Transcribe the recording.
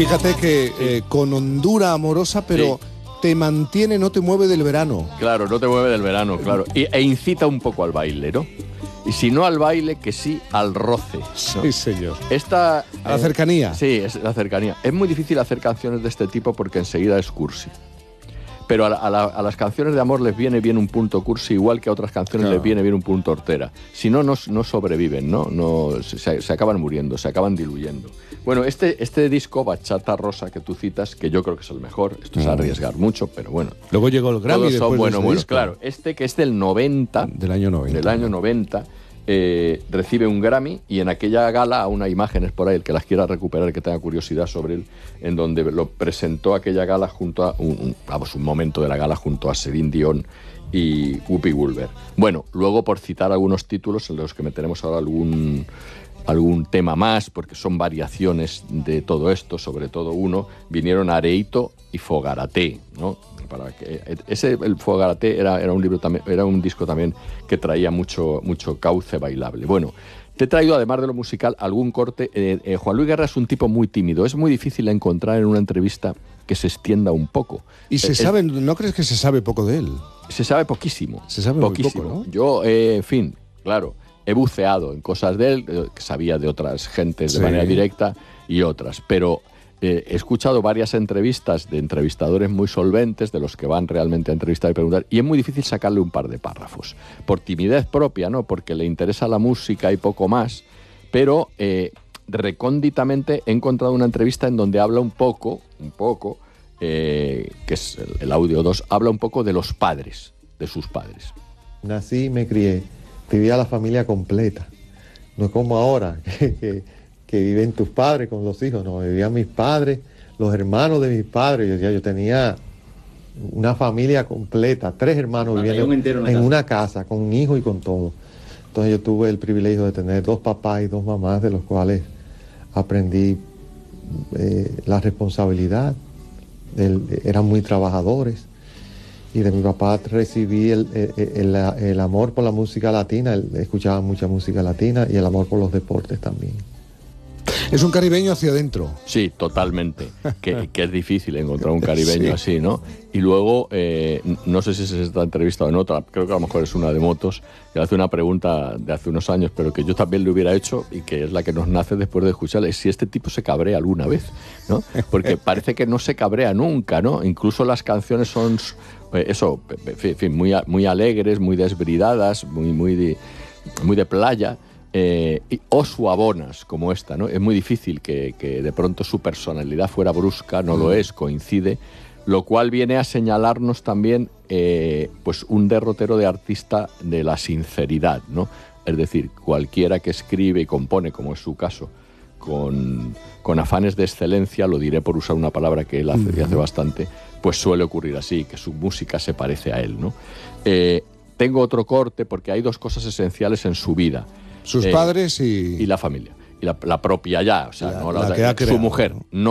Fíjate que con hondura amorosa, pero te mantiene, no te mueve del verano. Claro, no te mueve del verano, claro. E incita un poco al baile, ¿no? Y si no al baile, que sí al roce, ¿no? Sí, señor. A la cercanía. Sí, es la cercanía. Es muy difícil hacer canciones de este tipo porque enseguida es cursi. Pero a las canciones de amor les viene bien un punto cursi, igual que a otras canciones les viene bien un punto hortera. Si no, no sobreviven, ¿no? Se acaban muriendo, se acaban diluyendo. Bueno, este disco, Bachata Rosa, que tú citas, que yo creo que es el mejor, esto es arriesgar mucho, pero bueno. Luego llegó el Grammy todos son después de ese disco. Claro, que es del 90. Del año 90. Del año 90. Recibe un Grammy y en aquella gala, aún hay imágenes por ahí, el que las quiera recuperar, que tenga curiosidad sobre él, en donde lo presentó aquella gala junto a un momento de la gala junto a Celine Dion y Whoopi Goldberg. Bueno, luego por citar algunos títulos en los que meteremos ahora algún tema más, porque son variaciones de todo esto, sobre todo uno, vinieron Areito y Fogarate, ¿no? El Fogarate era un libro también, era un disco también que traía mucho cauce bailable. Bueno, te he traído, además de lo musical, algún corte. Juan Luis Guerra es un tipo muy tímido, es muy difícil encontrar en una entrevista que se extienda un poco. Y ¿no crees que se sabe poco de él? Se sabe poquísimo. Se sabe poquísimo. Muy poco, ¿no? Yo, en fin, claro, he buceado en cosas de él, que sabía de otras gentes de manera directa y otras, pero he escuchado varias entrevistas de entrevistadores muy solventes, de los que van realmente a entrevistar y preguntar, y es muy difícil sacarle un par de párrafos, por timidez propia, ¿no? Porque le interesa la música y poco más, pero recónditamente he encontrado una entrevista en donde habla un poco, que es el audio 2, habla un poco de los padres, de sus padres. Nací y me crié, vivía la familia completa, no es como ahora, que viven tus padres con los hijos, no, vivían mis padres, los hermanos de mis padres, yo tenía una familia completa, 3 hermanos viviendo en una casa, con un hijo y con todo. Entonces yo tuve el privilegio de tener 2 papás y 2 mamás, de los cuales aprendí la responsabilidad, eran muy trabajadores, y de mi papá recibí el amor por la música latina, él escuchaba mucha música latina, y el amor por los deportes también. Es un caribeño hacia adentro. Sí, totalmente. Que es difícil encontrar un caribeño así, ¿no? Y luego, no sé si es esta entrevista o en otra, creo que a lo mejor es una de Motos, que hace una pregunta de hace unos años, pero que yo también le hubiera hecho y que es la que nos nace después de escucharla, es si este tipo se cabrea alguna vez, ¿no? Porque parece que no se cabrea nunca, ¿no? Incluso las canciones son, en fin, muy alegres, muy desbridadas, muy de playa. O suabonas como esta, ¿no? Es muy difícil que de pronto su personalidad fuera brusca, no lo es, coincide, lo cual viene a señalarnos también pues un derrotero de artista de la sinceridad, ¿no? Es decir, cualquiera que escribe y compone, como es su caso, con afanes de excelencia, lo diré por usar una palabra que él hace, y hace bastante, pues suele ocurrir así, que su música se parece a él, ¿no? Tengo otro corte porque hay 2 cosas esenciales en su vida. Sus padres y la familia. Y la propia ya, o sea, la que ha creado, su mujer. ¿no? No